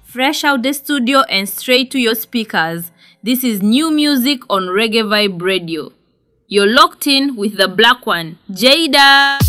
Fresh out the studio and straight to your speakers. This is new music on Reggae Vibe Radio. You're locked in with the black one, Jada.